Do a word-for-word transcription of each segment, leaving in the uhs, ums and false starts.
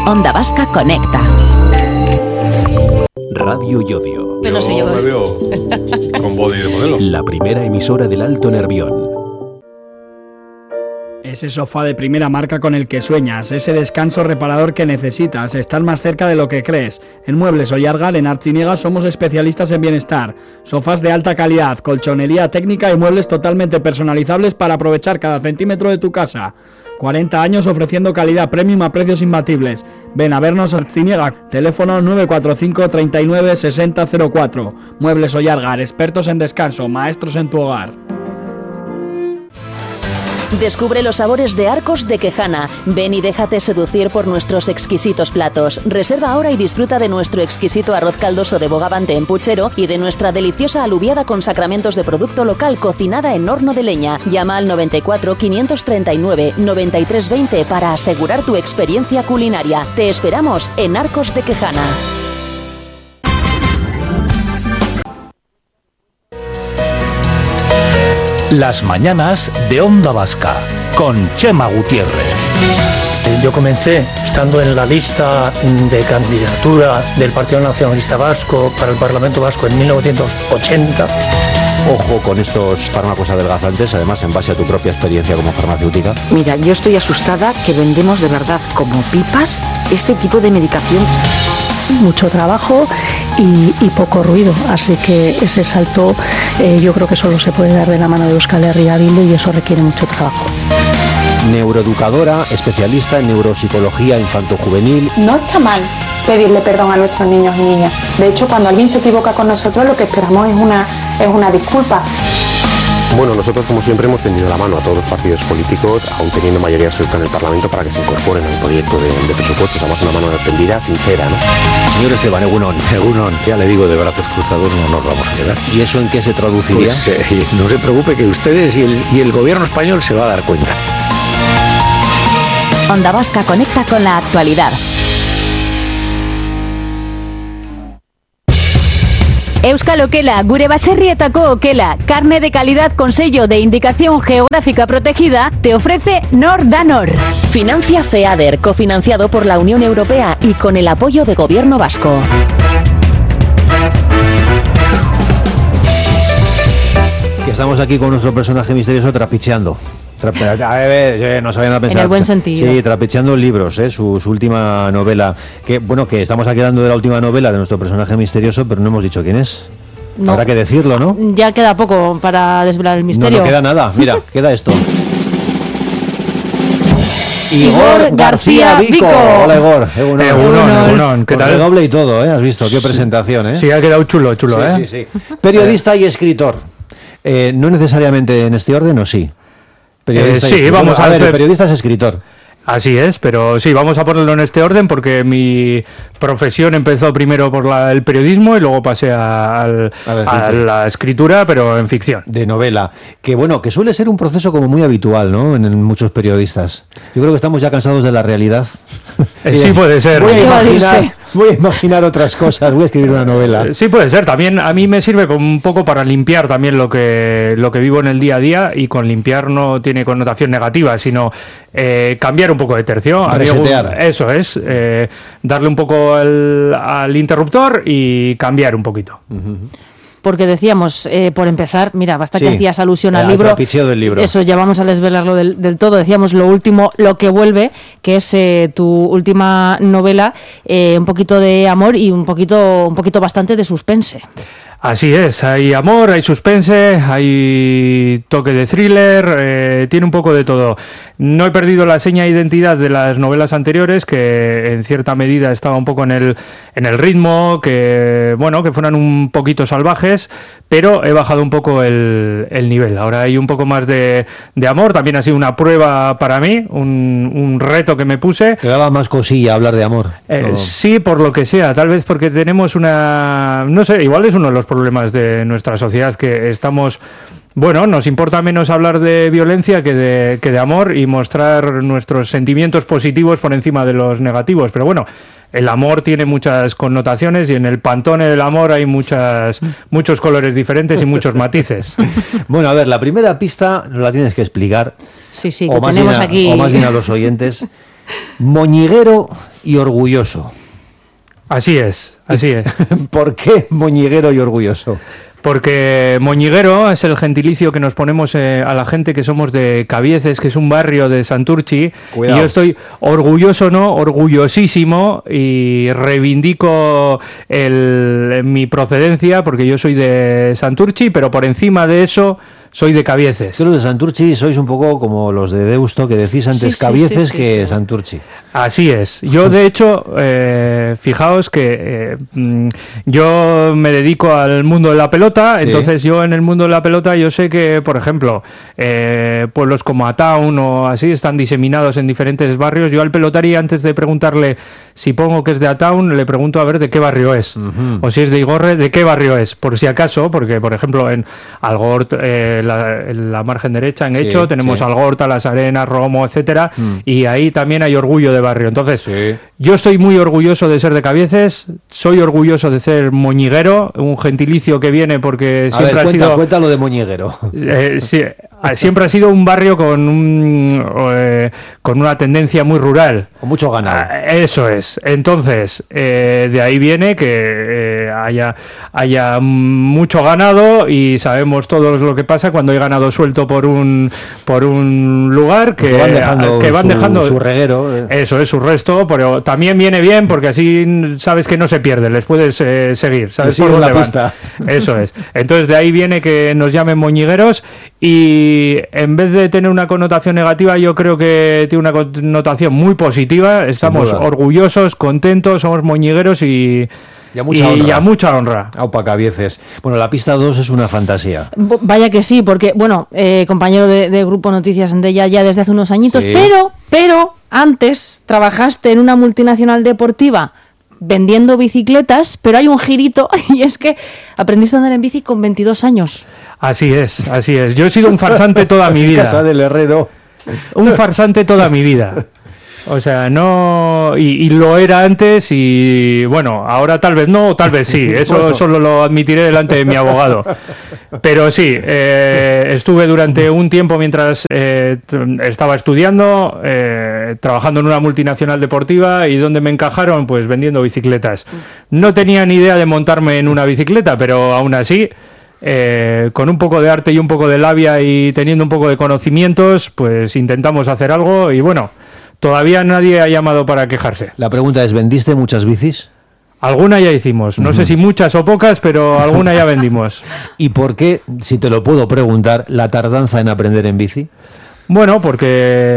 Onda Vasca Conecta. Radio Llodio. Pero no sé yo. Me veo con body de modelo. La primera emisora del Alto Nervión. Ese sofá de primera marca con el que sueñas, ese descanso reparador que necesitas, estar más cerca de lo que crees. En Muebles Ollargal, en Artziniega, somos especialistas en bienestar. Sofás de alta calidad, colchonería técnica y muebles totalmente personalizables para aprovechar cada centímetro de tu casa. cuarenta años ofreciendo calidad premium a precios imbatibles. Ven a vernos a Artziniega, teléfono nueve cuatro cinco, treinta y nueve, sesenta cero cuatro. Muebles Ollargal, expertos en descanso, maestros en tu hogar. Descubre los sabores de Arcos de Quejana. Ven y déjate seducir por nuestros exquisitos platos. Reserva ahora y disfruta de nuestro exquisito arroz caldoso de bogavante en puchero y de nuestra deliciosa alubiada con sacramentos de producto local cocinada en horno de leña. Llama al noventa y cuatro, quinientos treinta y nueve, noventa y tres veinte para asegurar tu experiencia culinaria. Te esperamos en Arcos de Quejana. Las mañanas de Onda Vasca, con Chema Gutiérrez. Yo comencé estando en la lista de candidatura del Partido Nacionalista Vasco para el Parlamento Vasco en mil novecientos ochenta. Ojo con estos fármacos adelgazantes, además en base a tu propia experiencia como farmacéutica. Mira, yo estoy asustada que vendemos de verdad como pipas este tipo de medicación. Mucho trabajo y, y poco ruido, así que ese salto eh, yo creo que solo se puede dar de la mano de Euskal Herria Bildu y eso requiere mucho trabajo. Neuroeducadora, especialista en neuropsicología infanto-juvenil. No está mal pedirle perdón a nuestros niños y niñas. De hecho, cuando alguien se equivoca con nosotros, lo que esperamos es una, es una disculpa. Bueno, nosotros como siempre hemos tendido la mano a todos los partidos políticos, aún teniendo mayoría absoluta en el Parlamento, para que se incorporen al proyecto de, de presupuestos. Además, una mano tendida, sincera, ¿no? Señor Esteban, Egunon. Egunon, ya le digo, de brazos cruzados no nos vamos a quedar. ¿Y eso en qué se traduciría? Pues eh, no se preocupe, que ustedes y el, y el gobierno español se va a dar cuenta. Onda Vasca conecta con la actualidad. Euskal Okela, gure baserrietako okela, carne de calidad con sello de indicación geográfica protegida, te ofrece Nor da Nor. Financia FEADER, cofinanciado por la Unión Europea y con el apoyo de Gobierno Vasco. Que estamos aquí con nuestro personaje misterioso trapicheando. Trape- a ver, no sabían a pensar. En el buen sentido. Sí, trapicheando libros, ¿eh? su, su última novela. Que bueno, que estamos aquí hablando de la última novela de nuestro personaje misterioso, pero no hemos dicho quién es. No. Habrá que decirlo, ¿no? Ya queda poco para desvelar el misterio. No, no queda nada. Mira, queda esto. Igor García Vico. Hola, Igor. Egunon, Egunon, Egunon. ¿Qué Con tal? redoble y todo, ¿eh? Has visto, qué presentación, ¿eh? Sí, ha quedado chulo, chulo, sí, ¿eh? Sí, sí. Periodista y escritor. Eh, no necesariamente en este orden, ¿o sí? Periodista eh, sí, vamos a, a ver, hacer... el periodista es escritor. Así es, pero sí, vamos a ponerlo en este orden porque mi profesión empezó primero por la, el periodismo y luego pasé a, al, a, a la escritura, pero en ficción. De novela. Que bueno, que suele ser un proceso como muy habitual, ¿no? En, en muchos periodistas. Yo creo que estamos ya cansados de la realidad. Eh, sí, puede ser. Voy a, imaginar, voy a imaginar otras cosas, voy a escribir una novela. Eh, sí, puede ser. También a mí me sirve un poco para limpiar también lo que, lo que vivo en el día a día, y con limpiar no tiene connotación negativa, sino eh, cambiar un poco de tercio. Resetear. Eso es, eh, darle un poco al, al interruptor y cambiar un poquito. Uh-huh. Porque decíamos, eh, por empezar, mira, basta sí, que hacías alusión al al libro, trapicheo del libro. Eso, ya vamos a desvelarlo del, del todo. Decíamos lo último, lo que vuelve, que es eh, tu última novela, eh, un poquito de amor y un poquito, un poquito bastante de suspense. Así es, hay amor, hay suspense, hay toque de thriller, eh, tiene un poco de todo. No he perdido la seña de identidad de las novelas anteriores, que en cierta medida estaba un poco en el, en el ritmo, que bueno, que fueran un poquito salvajes, pero he bajado un poco el, el nivel. Ahora hay un poco más de, de amor, también ha sido una prueba para mí, un, un reto que me puse. Te daba más cosilla hablar de amor. Eh, sí, por lo que sea, tal vez porque tenemos una, no sé, igual es uno de los problemas de nuestra sociedad, que estamos, bueno, nos importa menos hablar de violencia que de, que de amor, y mostrar nuestros sentimientos positivos por encima de los negativos, pero bueno, el amor tiene muchas connotaciones y en el pantone del amor hay muchas, muchos colores diferentes y muchos matices. Bueno, a ver, la primera pista nos la tienes que explicar. Sí, sí, o que más tenemos bien a, aquí. O más bien a los oyentes. Moñiguero y orgulloso. Así es, así es. ¿Por qué moñiguero y orgulloso? Porque moñiguero es el gentilicio que nos ponemos eh, a la gente que somos de Cabieces, que es un barrio de Santurchi. Cuidado. Y yo estoy orgulloso, ¿no? Orgullosísimo, y reivindico el, mi procedencia, porque yo soy de Santurchi, pero por encima de eso soy de Cabieces. Los de Santurchi sois un poco como los de Deusto, que decís antes sí, Cabieces sí, sí, sí, que sí. Santurchi. Así es. Yo, de hecho, eh, fijaos que eh, yo me dedico al mundo de la pelota, sí. Entonces yo en el mundo de la pelota yo sé que, por ejemplo, eh, pueblos como Ataun o así están diseminados en diferentes barrios. Yo al pelotari, antes de preguntarle si pongo que es de Ataun, le pregunto a ver de qué barrio es. Uh-huh. O si es de Igorre, de qué barrio es, por si acaso, porque, por ejemplo, en Algort, eh, la, en la margen derecha, en sí, Hecho, tenemos sí. Algorta, Las Arenas, Romo, etcétera, mm. y ahí también hay orgullo de barrio. Entonces, sí. Yo estoy muy orgulloso de ser de Cabieces, soy orgulloso de ser moñiguero, un gentilicio que viene porque a siempre ver, ha cuenta, sido... cuenta lo de moñiguero. Eh, sí, siempre ha sido un barrio con un, eh, con una tendencia muy rural. Con mucho ganado. Eso es. Entonces, eh, de ahí viene que eh, haya, haya mucho ganado, y sabemos todos lo que pasa cuando hay ganado suelto por un, por un lugar, que, pues van dejando, que van su, dejando su reguero. Eh. Eso es, su resto, pero también viene bien porque así sabes que no se pierde, les puedes eh, seguir, sabes por dónde la van. Pista. Eso es. Entonces de ahí viene que nos llamen moñigueros, y en vez de tener una connotación negativa, yo creo que tiene una connotación muy positiva. Estamos orgullosos, contentos, somos moñigueros y... Y a mucha y honra. a mucha honra. Aupa Cabieces. Bueno, la pista dos es una fantasía. Vaya que sí, porque, bueno, eh, compañero de, de Grupo Noticias de ella ya desde hace unos añitos, sí. pero, pero antes trabajaste en una multinacional deportiva vendiendo bicicletas, pero hay un girito, y es que aprendiste a andar en bici con veintidós años. Así es, así es. Yo he sido un farsante toda mi vida. Casa del Herrero. Un farsante toda mi vida. O sea, no... Y, y lo era antes, y bueno, ahora tal vez no, o tal vez sí. Eso bueno. Solo lo admitiré delante de mi abogado. Pero sí, eh, estuve durante un tiempo mientras eh, estaba estudiando, eh, trabajando en una multinacional deportiva, y donde me encajaron, pues vendiendo bicicletas. No tenía ni idea de montarme en una bicicleta, pero aún así... Eh, con un poco de arte y un poco de labia y teniendo un poco de conocimientos, pues intentamos hacer algo, y bueno, todavía nadie ha llamado para quejarse. La pregunta es, ¿vendiste muchas bicis? Alguna ya hicimos, no uh-huh. sé si muchas o pocas, pero alguna ya vendimos. ¿Y por qué, si te lo puedo preguntar, la tardanza en aprender en bici? Bueno, porque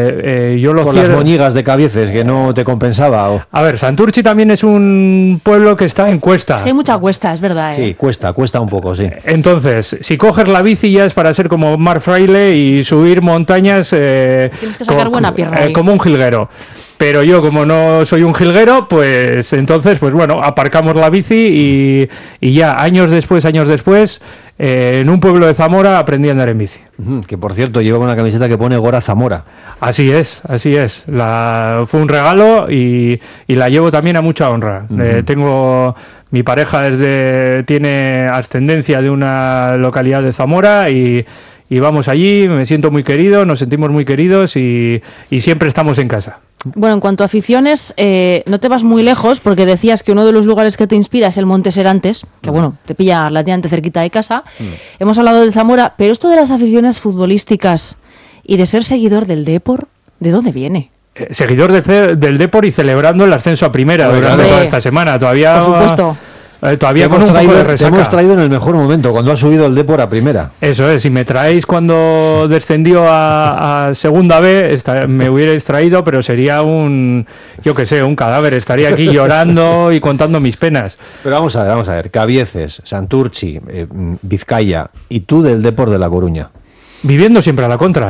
eh, yo lo Por quiero... las moñigas de Cabieces, que no te compensaba. O... A ver, Santurchi también es un pueblo que está en cuesta. Es que hay mucha cuesta, es verdad. ¿eh? Sí, cuesta, cuesta un poco, sí. Entonces, si coges la bici ya es para ser como Mar Fraile y subir montañas... Eh, Tienes que sacar como, buena pierna. Eh, como un jilguero. Pero yo, como no soy un jilguero, pues entonces, pues bueno, aparcamos la bici y, y ya, años después, años después... Eh, en un pueblo de Zamora aprendí a andar en bici. Que por cierto lleva una camiseta que pone Gora Zamora. Así es, así es. La, fue un regalo y, y la llevo también a mucha honra. Uh-huh. Eh, tengo mi pareja desde tiene ascendencia de una localidad de Zamora y, y vamos allí. Me siento muy querido, nos sentimos muy queridos y, y siempre estamos en casa. Bueno, en cuanto a aficiones, eh, no te vas muy lejos, porque decías que uno de los lugares que te inspira es el Monte Serantes, que bueno, te pilla relativamente cerquita de casa. Mm. Hemos hablado del Zamora, pero esto de las aficiones futbolísticas y de ser seguidor del Depor, ¿de dónde viene? Eh, seguidor de, del Depor y celebrando el ascenso a primera Bueno, durante claro. toda esta semana. Todavía, por supuesto. Eh, todavía te con hemos un traído, poco de te resaca. hemos traído en el mejor momento, cuando ha subido el Depor a primera. Eso es, si me traéis cuando descendió a, a segunda B, esta, me hubierais traído, pero sería un, yo qué sé, un cadáver. Estaría aquí llorando y contando mis penas. Pero vamos a ver, vamos a ver. Cabieces, Santurchi, eh, Vizcaya y tú del Depor de La Coruña. Viviendo siempre a la contra.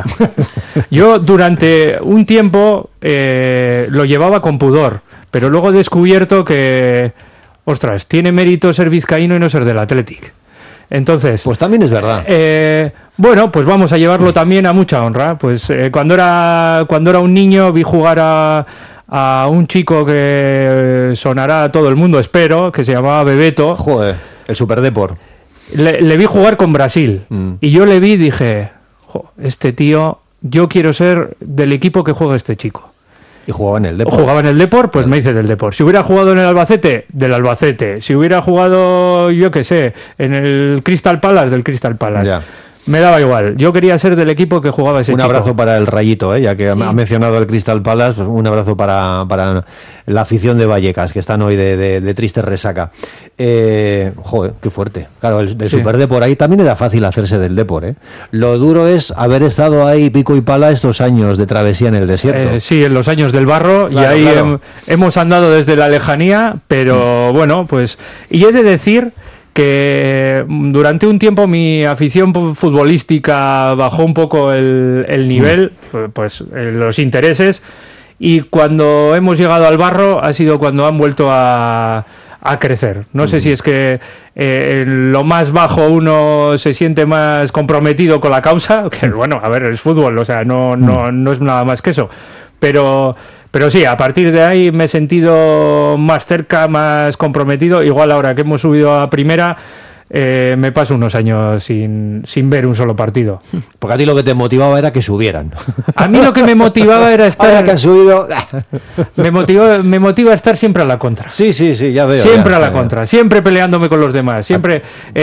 Yo durante un tiempo eh, lo llevaba con pudor, pero luego he descubierto que... Ostras, tiene mérito ser vizcaíno y no ser del Athletic. Entonces... Pues también es verdad. Eh, bueno, pues vamos a llevarlo también a mucha honra. Pues eh, cuando era cuando era un niño vi jugar a, a un chico que sonará a todo el mundo, espero, que se llamaba Bebeto. Joder, el Super Depor. Le, le vi jugar con Brasil. Mm. Y yo le vi y dije, jo, este tío, yo quiero ser del equipo que juega este chico. Y jugaba en el Depor. Jugaba en el Depor, pues me hice del Depor. Si hubiera jugado en el Albacete, del Albacete. Si hubiera jugado, yo qué sé, en el Crystal Palace, del Crystal Palace. Ya. Me daba igual. Yo quería ser del equipo que jugaba ese Un chico. abrazo para el Rayito, ¿eh? Ya que sí. ha mencionado el Crystal Palace, pues un abrazo para, para la afición de Vallecas, que están hoy de, de, de triste resaca. Eh, joder, qué fuerte. Claro, el del sí. Super Depor ahí también era fácil hacerse del Depor, ¿eh? Lo duro es haber estado ahí pico y pala estos años de travesía en el desierto. Eh, sí, en los años del barro, claro, y ahí claro. he, hemos andado desde la lejanía, pero mm. bueno, pues... Y he de decir... que durante un tiempo mi afición futbolística bajó un poco el, el nivel, pues, pues los intereses, y cuando hemos llegado al barro ha sido cuando han vuelto a, a crecer. No uh-huh. sé si es que eh, en lo más bajo uno se siente más comprometido con la causa, que bueno, a ver, es fútbol, o sea, no, no, no es nada más que eso, pero... Pero sí, a partir de ahí me he sentido más cerca, más comprometido. Igual ahora que hemos subido a primera, eh, me paso unos años sin, sin ver un solo partido. Porque a ti lo que te motivaba era que subieran. A mí lo que me motivaba era estar... Ahora que han subido... me, motiva, me motiva estar siempre a la contra. Sí, sí, sí, ya veo. Siempre ya, a la ya, contra, ya. siempre peleándome con los demás. Siempre...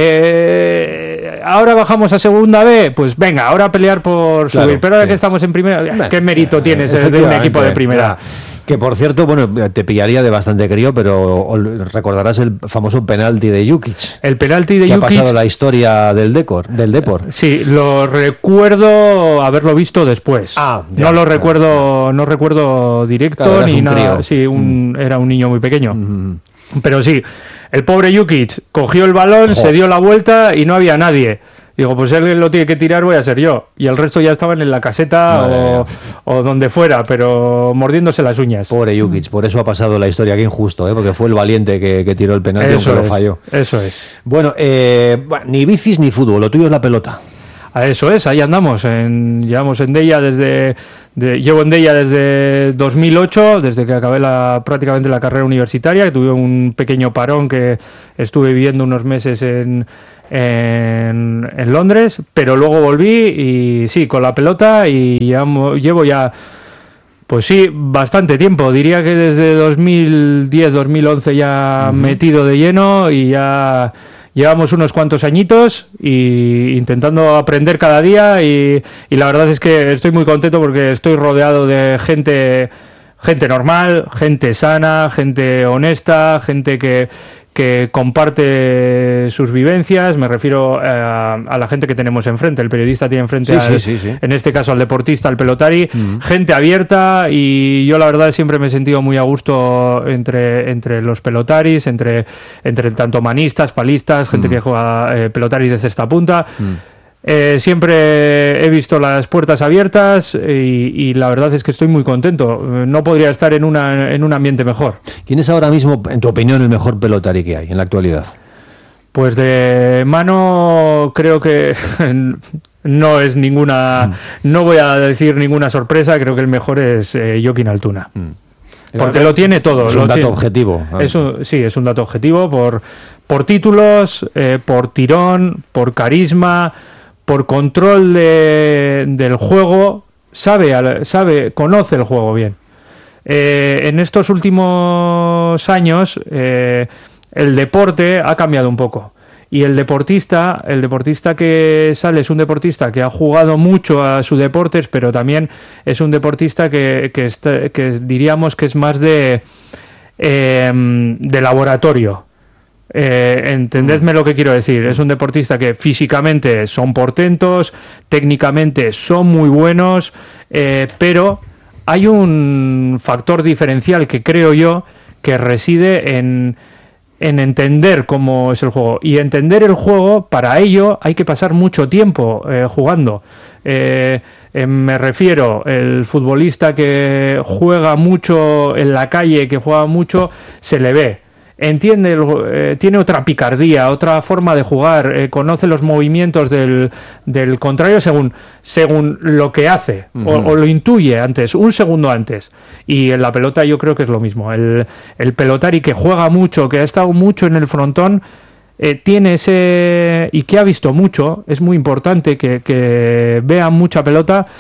Eh, ahora bajamos a segunda B, pues venga, ahora a pelear por claro, subir. Pero ahora sí. que estamos en primera, bueno, ¿qué mérito eh, tienes de un equipo de primera? Ya. Que por cierto, bueno, te pillaría de bastante crío, pero recordarás el famoso penalti de Jukic. El penalti de que Jukic. ha pasado la historia del Depor, del Depor. Sí, lo recuerdo haberlo visto después. Ah, ya, no lo ya, recuerdo, ya. no recuerdo directo claro, ni un nada. Crío. Sí, un, mm. era un niño muy pequeño. Mm. Pero sí, el pobre Jukic cogió el balón, jo. se dio la vuelta y no había nadie. Digo, pues él lo tiene que tirar, voy a ser yo. Y el resto ya estaban en la caseta o, o donde fuera, pero mordiéndose las uñas. Pobre Jukic, por eso ha pasado la historia. Qué injusto, ¿eh? Porque fue el valiente que, que tiró el penalti, aunque lo falló. Eso es. Bueno, eh, ni bicis ni fútbol, lo tuyo es la pelota. A eso es, ahí andamos. En, llevamos en Deia desde... De, llevo en Deia desde dos mil ocho, desde que acabé la, prácticamente la carrera universitaria, que tuve un pequeño parón que estuve viviendo unos meses en... En, en Londres, pero luego volví y sí, con la pelota y ya, llevo ya, pues sí, bastante tiempo, diría que desde dos mil diez, dos mil once ya uh-huh. metido de lleno y ya llevamos unos cuantos añitos y intentando aprender cada día y, y la verdad es que estoy muy contento porque estoy rodeado de gente, gente normal, gente sana, gente honesta, gente que que comparte sus vivencias, me refiero eh, a la gente que tenemos enfrente, el periodista tiene enfrente, sí, al, sí, sí, sí. en este caso al deportista, al pelotari, mm. gente abierta y yo la verdad siempre me he sentido muy a gusto entre, entre los pelotaris, entre, entre tanto manistas, palistas, gente mm. que juega eh, pelotaris de cesta punta. Mm. Eh, siempre he visto las puertas abiertas y, y la verdad es que estoy muy contento. No podría estar en, una, en un ambiente mejor. ¿Quién es ahora mismo, en tu opinión, el mejor pelotari que hay en la actualidad? Pues de mano creo que no es ninguna... Mm. No voy a decir ninguna sorpresa, creo que el mejor es eh, Joaquín Altuna. Mm. Porque lo tiene todo. Es un dato tiene, objetivo. Es un, sí, es un dato objetivo por, por títulos, eh, por tirón, por carisma... por control de, del juego, sabe, sabe, conoce el juego bien. Eh, en estos últimos años eh, el deporte ha cambiado un poco y el deportista, el deportista que sale es un deportista que ha jugado mucho a su deportes, pero también es un deportista que, que, está, que diríamos que es más de, eh, de laboratorio. Eh, entendedme lo que quiero decir. Es un deportista que físicamente son portentos, técnicamente son muy buenos, eh, pero hay un factor diferencial que creo yo que reside en, en entender cómo es el juego. Y entender el juego, para ello hay que pasar mucho tiempo eh, jugando. Eh, eh, me refiero, el futbolista que juega mucho en la calle, que juega mucho, se le ve. Entiende, eh, tiene otra picardía, otra forma de jugar, eh, conoce los movimientos del, del contrario según, según lo que hace, uh-huh. o, o lo intuye antes, un segundo antes. Y en la pelota yo creo que es lo mismo. El, el pelotari que juega mucho, que ha estado mucho en el frontón, eh, tiene ese... y que ha visto mucho, es muy importante que, que vea mucha pelota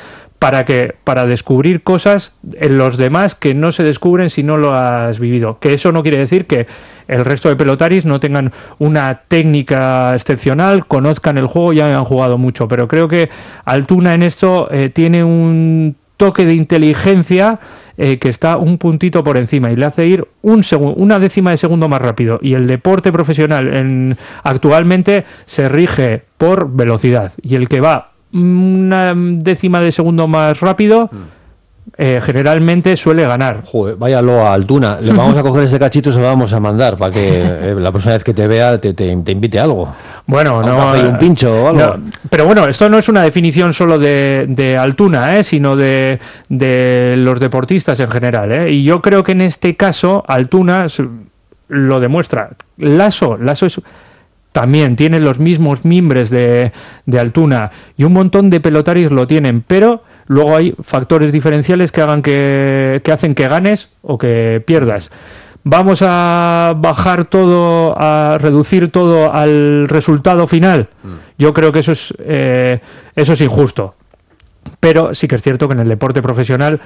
para que para descubrir cosas en los demás que no se descubren si no lo has vivido. Que eso no quiere decir que el resto de pelotaris no tengan una técnica excepcional, conozcan el juego y hayan jugado mucho, pero creo que Altuna en esto eh, tiene un toque de inteligencia eh, que está un puntito por encima y le hace ir un segundo, una décima de segundo más rápido. Y el deporte profesional en, actualmente se rige por velocidad, y el que va una décima de segundo más rápido eh, generalmente suele ganar. Joder, vaya loa, Altuna. Le vamos a coger ese cachito y se lo vamos a mandar para que eh, la próxima vez que te vea te, te, te invite a algo. Bueno, a no. Un café y un pincho o algo. No, pero bueno, esto no es una definición solo de, de Altuna, ¿eh? sino de, de los deportistas en general, ¿eh? Y yo creo que en este caso Altuna lo demuestra. Lasso, Lasso es... también tiene los mismos mimbres de, de Altuna, y un montón de pelotaris lo tienen, pero luego hay factores diferenciales que hagan que, que hacen que ganes o que pierdas. Vamos a bajar todo, a reducir todo al resultado final. Yo creo que eso es eh, eso es injusto. Pero sí que es cierto que en el deporte profesional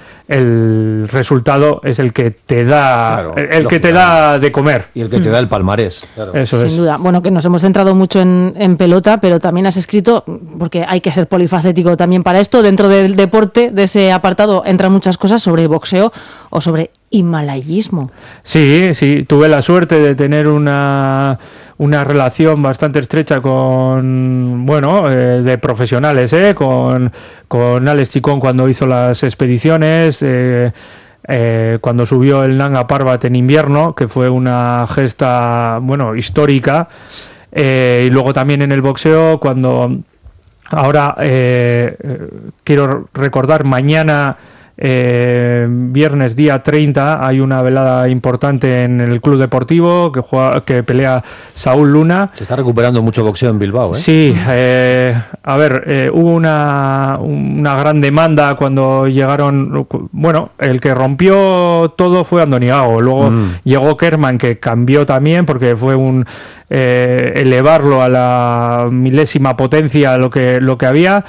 el resultado es el que te da claro, el, el que te da de comer. Y el que te da el palmarés. Claro. Eso Sin es. duda. Bueno, que nos hemos centrado mucho en, en pelota, pero también has escrito, porque hay que ser polifacético también para esto, dentro del deporte, de ese apartado, entran muchas cosas sobre boxeo o sobre himalayismo. Sí, sí, tuve la suerte de tener una, una relación bastante estrecha con, bueno, eh, de profesionales, ¿eh? Con, con Alex Chicón cuando hizo las expediciones, eh, eh, cuando subió el Nanga Parbat en invierno, que fue una gesta, bueno, histórica, eh, y luego también en el boxeo, cuando ahora eh, quiero recordar, mañana Eh, viernes día treinta hay una velada importante en el club deportivo que juega, que pelea Saúl Luna. Se está recuperando mucho boxeo en Bilbao, ¿eh? Sí, eh, a ver, eh, hubo una, una gran demanda cuando llegaron. Bueno, el que rompió todo fue Andoni Gago. Luego mm. llegó Kerman, que cambió también porque fue un eh, elevarlo a la milésima potencia lo que lo que había.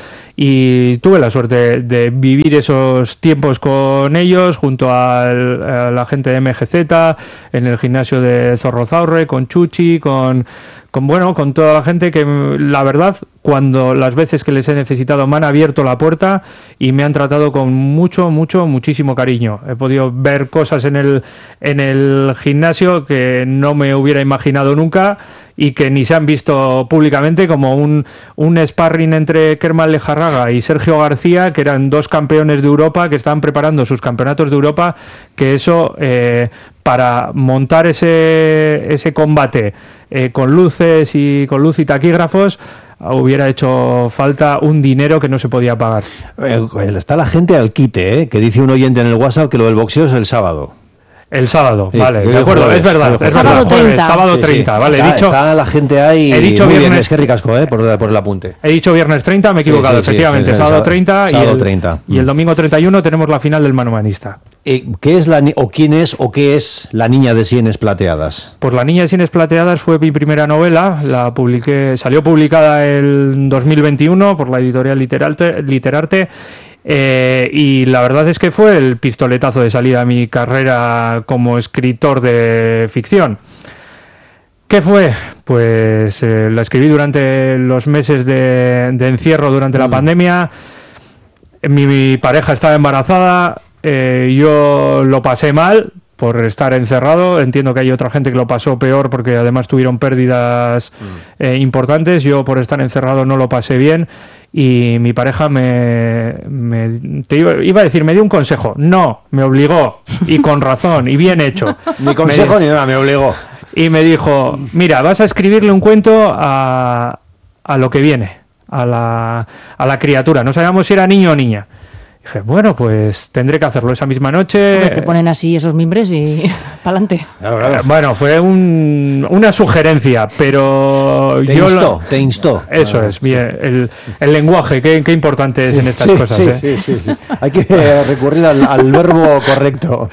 Y tuve la suerte de, de vivir esos tiempos con ellos, junto al, a la gente de M G Z, en el gimnasio de Zorrozaurre, con Chuchi, con, con bueno, con toda la gente que, la verdad, cuando las veces que les he necesitado me han abierto la puerta y me han tratado con mucho, mucho, muchísimo cariño. He podido ver cosas en el, en el gimnasio que no me hubiera imaginado nunca, y que ni se han visto públicamente, como un, un sparring entre Kerman Lejarraga y Sergio García, que eran dos campeones de Europa que estaban preparando sus campeonatos de Europa, que eso, eh, para montar ese, ese combate eh, con luces y con luz y taquígrafos, hubiera hecho falta un dinero que no se podía pagar. Eh, está la gente al quite, ¿eh? Que dice un oyente en el WhatsApp que lo del boxeo es el sábado. El sábado, sí, vale, de acuerdo, jueves, es verdad. Es sábado verdad, treinta. Sábado sí, treinta, sí. Vale, está, he dicho. Está la gente ahí. He dicho muy viernes, bien, es que ricasco, ¿eh? Por, por el apunte. He dicho viernes treinta, me he equivocado, sí, sí, efectivamente. Sí, sí, sí, sábado treinta, sábado y, el, treinta. y el domingo treinta y uno tenemos la final del manomanista. Eh, ¿Qué es la ni- o quién es o qué es La Niña de Sienes Plateadas? Pues La Niña de Sienes Plateadas fue mi primera novela, la publiqué, salió publicada en dos mil veintiuno por la editorial Literarte, Literarte. Eh, y la verdad es que fue el pistoletazo de salida a mi carrera como escritor de ficción. ¿Qué fue? Pues eh, la escribí durante los meses de, de encierro durante mm. la pandemia. Mi, mi pareja estaba embarazada, eh, yo lo pasé mal por estar encerrado. Entiendo que hay otra gente que lo pasó peor porque además tuvieron pérdidas mm. eh, importantes. Yo por estar encerrado no lo pasé bien. Y mi pareja me, me te iba, iba a decir, me dio un consejo. No, me obligó, y con razón, y bien hecho. Ni consejo me, ni nada, me obligó. Y me dijo, mira, vas a escribirle un cuento a, a lo que viene, a la, a la criatura. No sabíamos si era niño o niña. Dije, bueno, pues tendré que hacerlo esa misma noche. Hombre, te ponen así esos mimbres y pa'lante. Claro, claro. Bueno, fue un, una sugerencia, pero te yo instó, lo, te instó. Eso ah, es, sí. bien, el, el lenguaje, qué, qué importante es sí, en estas sí, cosas. Sí, ¿eh? sí, sí, sí. Hay que eh, recurrir al, al verbo correcto.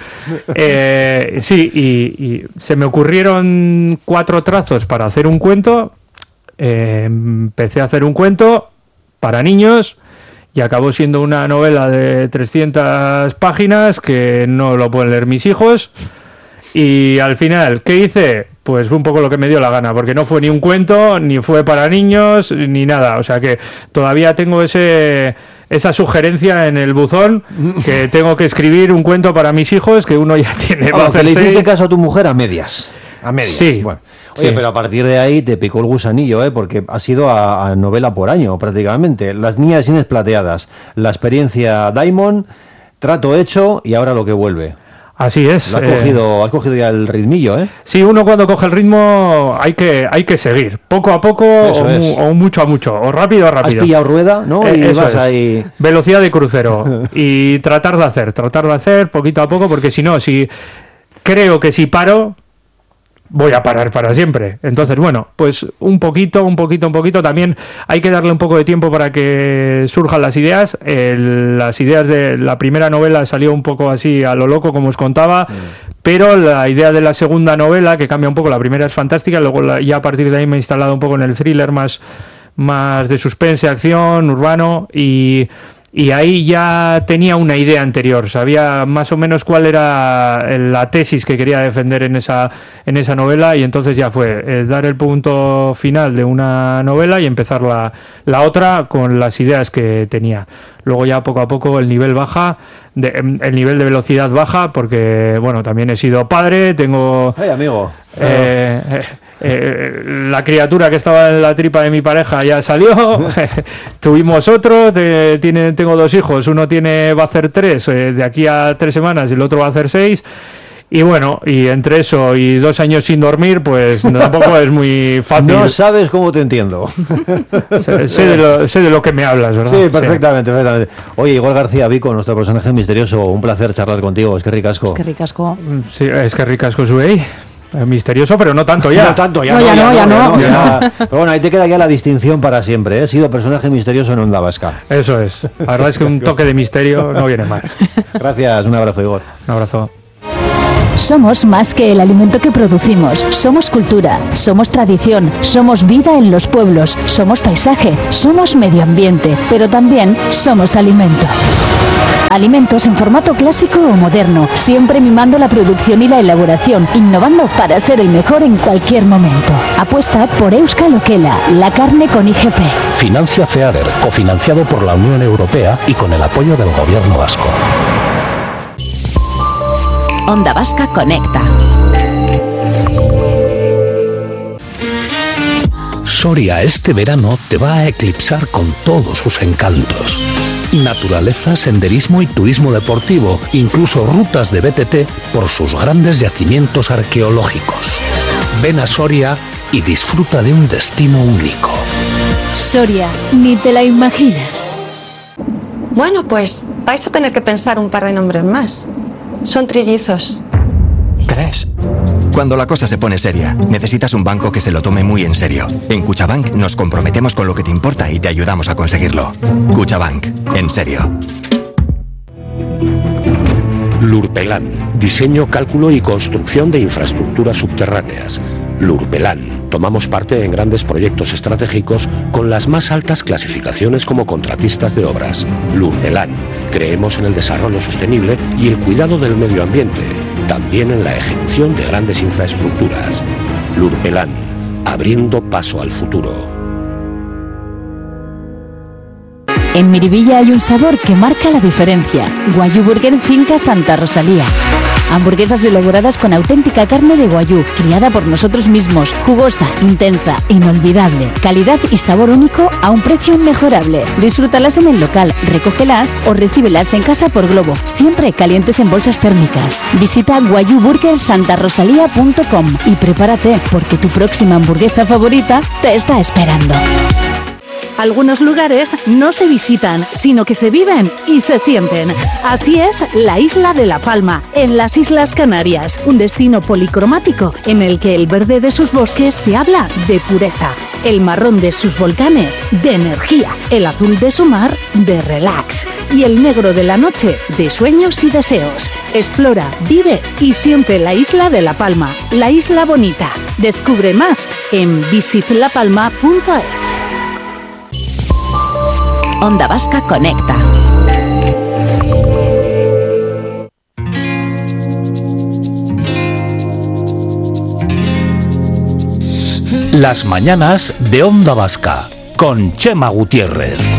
Eh, sí, y, y se me ocurrieron cuatro trazos para hacer un cuento. Eh, empecé a hacer un cuento para niños. y acabó siendo una novela de trescientas páginas que no lo pueden leer mis hijos. Y al final, ¿qué hice? Pues fue un poco lo que me dio la gana, porque no fue ni un cuento, ni fue para niños, ni nada. O sea que todavía tengo ese esa sugerencia en el buzón, que tengo que escribir un cuento para mis hijos, que uno ya tiene... Vamos, que le hiciste caso a tu mujer a medias. A medias. Sí. Bueno. Oye, Sí. pero a partir de ahí te picó el gusanillo, ¿eh? Porque ha sido a, a novela por año, prácticamente. Las niñas de Sines Plateadas, la experiencia Diamond, trato hecho y ahora lo que vuelve. Así es. Lo has, eh, cogido, has cogido ya el ritmillo, ¿eh? Sí, uno cuando coge el ritmo hay que hay que seguir, poco a poco Eso o, es. mu- o mucho a mucho, o rápido a rápido. Has pillado rueda, ¿no? Eh, y eso vas es. ahí... Velocidad de crucero. Y tratar de hacer, tratar de hacer poquito a poco, porque si no, si creo que si paro, voy a parar para siempre. Entonces, bueno, pues un poquito, un poquito, un poquito. También hay que darle un poco de tiempo para que surjan las ideas. El- las ideas de la primera novela salió un poco así a lo loco, como os contaba, pero la idea de la segunda novela, que cambia un poco, la primera es fantástica, luego la- ya a partir de ahí me he instalado un poco en el thriller más, más de suspense, acción, urbano, y... Y ahí ya tenía una idea anterior, sabía más o menos cuál era la tesis que quería defender en esa, en esa novela, y entonces ya fue eh, dar el punto final de una novela y empezar la, la otra con las ideas que tenía. Luego ya poco a poco el nivel baja, de, el nivel de velocidad baja, porque bueno, también he sido padre, tengo... ¡Hey, amigo! Eh, eh, eh, la criatura que estaba en la tripa de mi pareja ya salió. Tuvimos otro, te- tiene, tengo dos hijos, uno tiene va a hacer tres eh, de aquí a tres semanas y el otro va a hacer seis. Y bueno, y entre eso y dos años sin dormir, pues tampoco es muy fácil. No sabes cómo te entiendo. sé, sé de lo, sé de lo que me hablas, ¿verdad? Sí, perfectamente, perfectamente. Oye, Igor García Vico, nuestro personaje misterioso, un placer charlar contigo, es que ricasco. Es que ricasco. Sí, es que ricasco sube. Misterioso, pero no tanto ya. No tanto, ya No, no, ya no, ya no. ya. Pero bueno, ahí te queda ya la distinción para siempre, ¿eh? He sido personaje misterioso en Onda Vasca. Eso es. La verdad es que un toque de misterio no viene mal. Gracias, un abrazo, Igor. Un abrazo. Somos más que el alimento que producimos, somos cultura, somos tradición, somos vida en los pueblos, somos paisaje, somos medio ambiente, pero también somos alimento. Alimentos en formato clásico o moderno, siempre mimando la producción y la elaboración, innovando para ser el mejor en cualquier momento. Apuesta por Euskal Okela, la carne con I G P. Financia FEADER, cofinanciado por la Unión Europea y con el apoyo del Gobierno vasco. Onda Vasca Conecta. Soria este verano te va a eclipsar con todos sus encantos. Naturaleza, senderismo y turismo deportivo, incluso rutas de B T T por sus grandes yacimientos arqueológicos. Ven a Soria y disfruta de un destino único. Soria, ni te la imaginas. Bueno, pues vais a tener que pensar un par de nombres más. Son trillizos. ¿Crees? Cuando la cosa se pone seria, necesitas un banco que se lo tome muy en serio. En Cuchabank nos comprometemos con lo que te importa y te ayudamos a conseguirlo. Cuchabank, en serio. Lurpelan, diseño, cálculo y construcción de infraestructuras subterráneas. Lurpelan, tomamos parte en grandes proyectos estratégicos con las más altas clasificaciones como contratistas de obras. Lurpelan, creemos en el desarrollo sostenible y el cuidado del medio ambiente, también en la ejecución de grandes infraestructuras. Lurpelan, abriendo paso al futuro. En Miribilla hay un sabor que marca la diferencia. Guayú Burger Finca Santa Rosalía. Hamburguesas elaboradas con auténtica carne de guayú, criada por nosotros mismos, jugosa, intensa, inolvidable, calidad y sabor único a un precio inmejorable. Disfrútalas en el local, recógelas o recíbelas en casa por globo, siempre calientes en bolsas térmicas. Visita guayú burger santa rosalía punto com y prepárate porque tu próxima hamburguesa favorita te está esperando. Algunos lugares no se visitan, sino que se viven y se sienten. Así es la isla de La Palma, en las Islas Canarias, un destino policromático en el que el verde de sus bosques te habla de pureza, el marrón de sus volcanes de energía, el azul de su mar de relax y el negro de la noche de sueños y deseos. Explora, vive y siente la isla de La Palma, la isla bonita. Descubre más en visit la palma punto es. Onda Vasca conecta. Las mañanas de Onda Vasca con Chema Gutiérrez.